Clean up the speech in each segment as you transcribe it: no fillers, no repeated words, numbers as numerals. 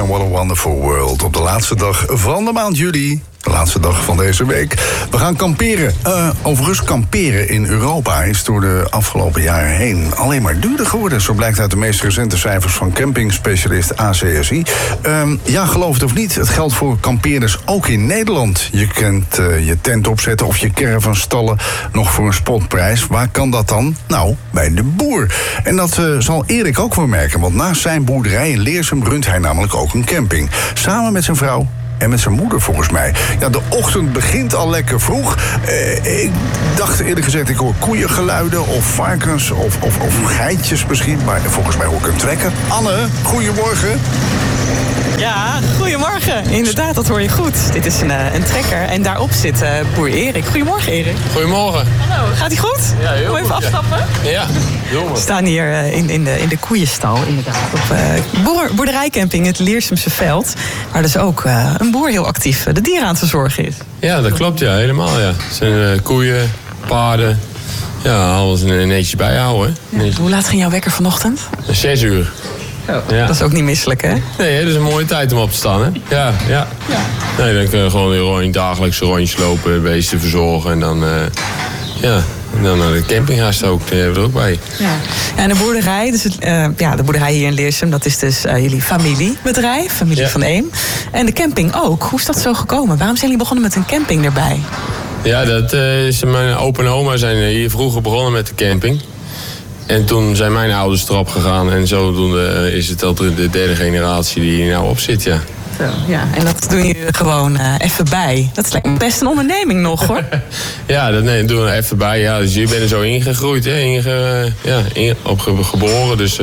en What a Wonderful World. Op de laatste dag van de maand juli. De laatste dag van deze week. We gaan kamperen. Overigens, kamperen in Europa is door de afgelopen jaren heen alleen maar duurder geworden. Zo blijkt uit de meest recente cijfers van campingspecialist ACSI. Ja, geloof het of niet, het geldt voor kampeerders ook in Nederland. Je kunt je tent opzetten of je caravan stallen nog voor een spotprijs. Waar kan dat dan? Nou, bij de boer. En dat zal Erik ook wel merken, want naast zijn boerderij in Leersum runt hij namelijk ook een camping. Samen met zijn vrouw en met zijn moeder, volgens mij. Ja, de ochtend begint al lekker vroeg. Ik dacht eerlijk gezegd, ik hoor koeiengeluiden of varkens of geitjes misschien. Maar volgens mij hoor ik een trekker. Anne, goedemorgen. Ja, goedemorgen. Inderdaad, dat hoor je goed. Dit is een trekker en daarop zit boer Erik. Goedemorgen, Erik. Goedemorgen. Hallo, gaat ie goed? Ja, heel goed. Even afstappen? Ja, heel goed. We staan hier in de koeienstal, inderdaad. Op boerderijcamping, het Leersumse veld. Waar dus ook een boer heel actief de dieren aan te zorgen is. Ja, dat klopt, ja, helemaal. Ja. Het zijn koeien, paarden. Ja, alles netjes bijhouden. Ja, hoe laat ging jouw wekker vanochtend? 6 uur. Oh, ja. Dat is ook niet misselijk, hè? Nee, dat is een mooie tijd om op te staan, hè? Ja. Nee, dan kun je gewoon dagelijkse rondjes lopen, beesten verzorgen en dan... En dan naar de campinggasten ook, die hebben we er ook bij. Ja. En de boerderij, dus de boerderij hier in Leersum, dat is dus jullie familiebedrijf, familie van Eem. En de camping ook. Hoe is dat zo gekomen? Waarom zijn jullie begonnen met een camping erbij? Ja, dat is mijn opa en oma zijn hier vroeger begonnen met de camping. En toen zijn mijn ouders erop gegaan en zodoende is het al de derde generatie die hier nou op zit, ja. Zo, ja. En dat doen jullie gewoon even bij. Dat is best een onderneming nog, hoor. Ja, dat doen we even bij. Ja, dus je bent er zo ingegroeid, hè? Geboren. Dus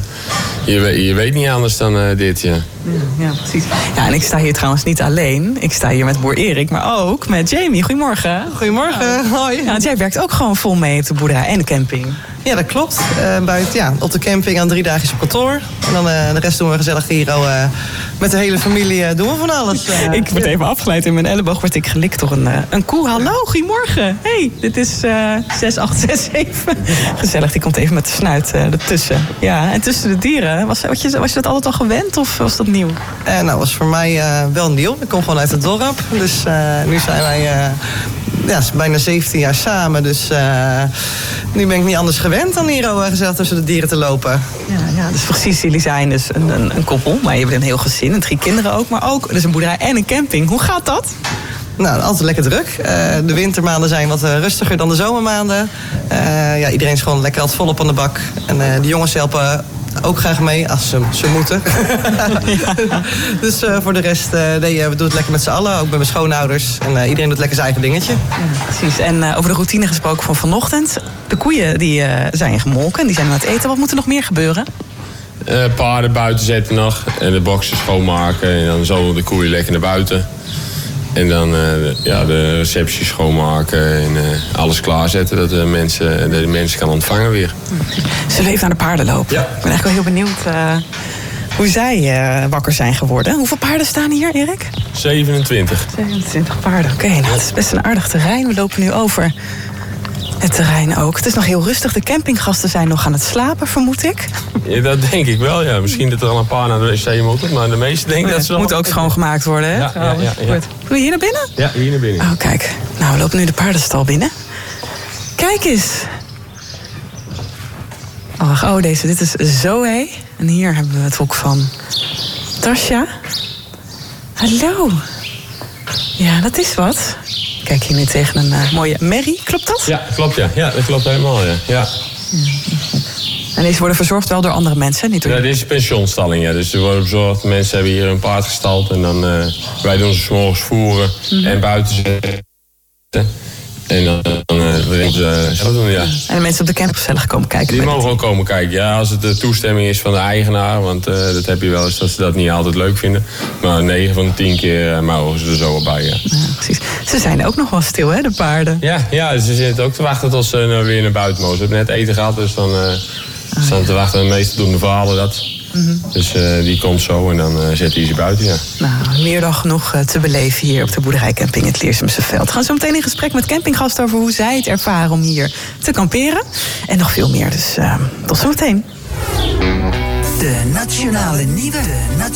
je weet niet anders dan dit, ja. Ja, precies. Ja, en ik sta hier trouwens niet alleen. Ik sta hier met boer Erik, maar ook met Jamie. Goedemorgen. Goedemorgen. Hoi. Ja, want jij werkt ook gewoon vol mee op de boerderij en de camping. Ja, dat klopt. Op de camping aan 3 dagen op kantoor. En dan de rest doen we gezellig hier al met de hele familie doen we van alles. Ik word even afgeleid. In mijn elleboog word ik gelikt door een koe. Hallo, goedemorgen. Hey, dit is 6867. Gezellig, die komt even met de snuit ertussen. Ja, en tussen de dieren, was je dat altijd al gewend of was dat nieuw? Nou, was voor mij wel nieuw. Ik kom gewoon uit het dorp. Dus nu zijn wij bijna 17 jaar samen. Dus nu ben ik niet anders gewend dan hier al gezellig tussen de dieren te lopen. Ja, dus precies. Jullie zijn dus een koppel. Maar je hebt een heel gezin en 3 kinderen ook. Maar ook dus een boerderij en een camping. Hoe gaat dat? Nou, altijd lekker druk. De wintermaanden zijn wat rustiger dan de zomermaanden. Iedereen is gewoon lekker altijd volop aan de bak. En de jongens helpen ook graag mee, als ze moeten. Ja. Dus voor de rest, we doen het lekker met z'n allen. Ook met mijn schoonouders. En iedereen doet lekker zijn eigen dingetje. Ja, precies. En over de routine gesproken van vanochtend. De koeien die zijn gemolken, die zijn aan het eten. Wat moet er nog meer gebeuren? Paarden buiten zetten nog. En de boksen schoonmaken. En dan zo de koeien lekker naar buiten. En dan de receptie schoonmaken en alles klaarzetten. Dat de mensen kan ontvangen weer. Zullen we even naar de paarden lopen? Ja. Ik ben eigenlijk wel heel benieuwd hoe zij wakker zijn geworden. Hoeveel paarden staan hier, Erik? 27. 27 paarden, oké. Nou, het is best een aardig terrein. We lopen nu over het terrein ook. Het is nog heel rustig. De campinggasten zijn nog aan het slapen, vermoed ik. Ja, dat denk ik wel, ja. Misschien dat er al een paar naar de wc moeten, maar de meeste denken dat ze moet ook schoongemaakt worden, hè? Ja. Doen we hier naar binnen? Ja, hier naar binnen. Oh, kijk. Nou, we lopen nu de paardenstal binnen. Kijk eens. Oh, dit is Zoe. En hier hebben we het hok van Tasja. Hallo. Ja, dat is wat. Kijk hier nu tegen een mooie merrie. Klopt dat? Ja, klopt, ja. Ja, dat klopt helemaal, ja. En deze worden verzorgd wel door andere mensen, niet door... Ja, dit is een pensionstalling, ja. Dus er worden bezorgd. Mensen hebben hier een paard gestald. En dan wij doen ze 's morgens voeren en buiten zetten. En dan zo doen, ja. En de mensen op de camp gezellig komen kijken. Die mogen ook komen kijken, ja. Als het de toestemming is van de eigenaar. Want dat heb je wel eens dat ze dat niet altijd leuk vinden. Maar 9 van de 10 keer mogen ze er zo bij, ja. Ja, precies. Ze zijn ook nog wel stil, hè, de paarden? Ja, ze zitten ook te wachten tot ze weer naar buiten mogen. Ze hebben net eten gehad, dus dan staan te wachten. En meestal doen de verhalen dat. Dus die komt zo en dan zetten hij ze buiten, ja. Nou, meer dan genoeg te beleven hier op de boerderijcamping het Leersumse veld. We gaan zo meteen in gesprek met campinggasten over hoe zij het ervaren om hier te kamperen. En nog veel meer, dus tot zometeen. De Nationale Nieuwe.